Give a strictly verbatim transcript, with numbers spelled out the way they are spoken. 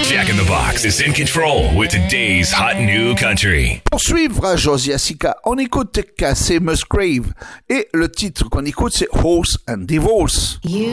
Jack in the Box is in control with today's hot new country. Pour suivre Josia Sica, on écoute Cassie Musgrave et le titre qu'on écoute c'est Horse and Divorce. You